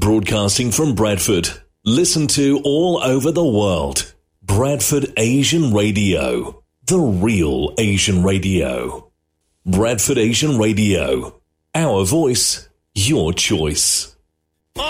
Broadcasting from Bradford. Listen to all over the world. Bradford Asian Radio. The real Asian radio. Bradford Asian Radio. Our voice, your choice.